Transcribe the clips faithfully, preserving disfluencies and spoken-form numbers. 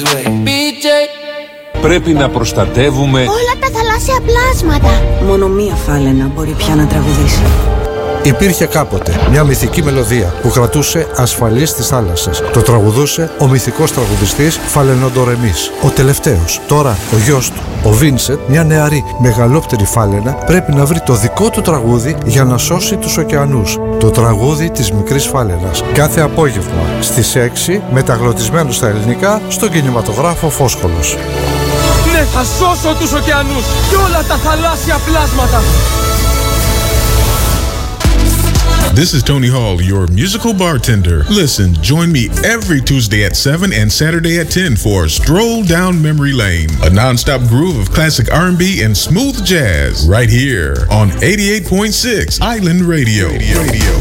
Πρέπει να προστατεύουμε όλα τα θαλάσσια πλάσματα. Μόνο μία φάλαινα μπορεί πια να τραγουδήσει. Υπήρχε κάποτε μια μυθική μελωδία που κρατούσε ασφαλή στις θάλασσες. Το τραγουδούσε ο μυθικός τραγουδιστής Φαλαινοντορεμής. Ο τελευταίος, τώρα ο γιος του, ο Βίνσεντ, μια νεαρή μεγαλόπτερη φάλαινα, πρέπει να βρει το δικό του τραγούδι για να σώσει τους ωκεανούς. Το τραγούδι της μικρής φάλαινας. Κάθε απόγευμα στις έξι, μεταγλωτισμένο στα ελληνικά, στον κινηματογράφο Φόσκολος. Ναι, θα σώσω τους ωκεανούς και όλα τα θαλάσσια πλάσματα. This is Tony Hall, your musical bartender. Listen, join me every Tuesday at seven and Saturday at ten for Stroll Down Memory Lane, a non-stop groove of classic R and B and smooth jazz, right here on eighty-eight point six Island Radio. Radio. Radio.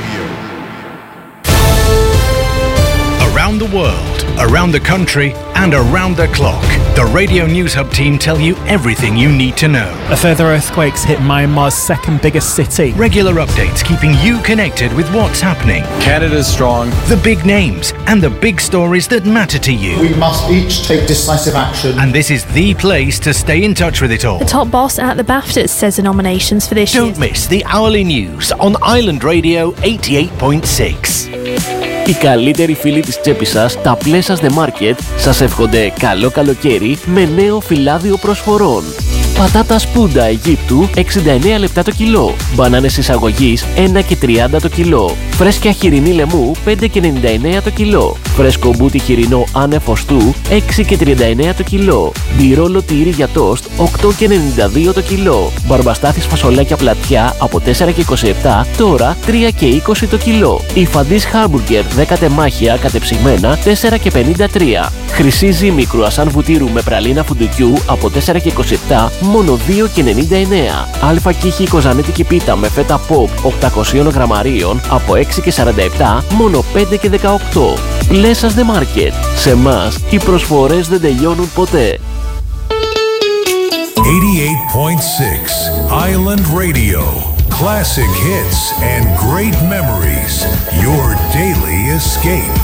Around the world, around the country, and around the clock, the Radio News Hub team tell you everything you need to know. A further earthquake's hit Myanmar's second biggest city. Regular updates keeping you connected with what's happening. Canada's strong. The big names and the big stories that matter to you. We must each take decisive action. And this is the place to stay in touch with it all. The top boss at the BAFTAs says the nominations for this year. Don't miss the hourly news on Island Radio eighty-eight point six. Οι καλύτεροι φίλοι της τσέπης σας, τα Plesas The Market, σας εύχονται καλό καλοκαίρι με νέο φυλάδιο προσφορών. Πατάτα σπούντα Αιγύπτου εξήντα εννέα λεπτά το κιλό. Μπανάνες εισαγωγής ένα και τριάντα το κιλό. Φρέσκια χοιρινή λεμού πέντε και ενενήντα εννέα το κιλό. Φρέσκο μπούτι χοιρινό ανεφοστού έξι και τριάντα εννέα το κιλό. Μπιρόλο τυρί για τόστ οκτώ και ενενήντα δύο το κιλό. Μπαρμπαστάθης φασολάκια πλατιά από τέσσερα και είκοσι επτά τώρα τρία και είκοσι το κιλό. Η Φαντής χάμπουργκερ δέκα τεμάχια κατεψυγμένα τέσσερα και πενήντα τρία. Χρυσή ζύμη κρουασάν βουτύρου με πραλίνα φουντουκιού από τέσσερα και είκοσι επτά μόνο δύο και ενενήντα εννέα. Αλφα κύχη κοζανέτικη πίτα με φέτα pop οκτακόσια γραμμαρίων από έξι και σαράντα επτά μόνο πέντε και δεκαοκτώ. Plesas The Market. Σε εμάς οι προσφορές δεν τελειώνουν ποτέ. eighty-eight point six Island Radio. Classic hits and great memories. Your daily escape.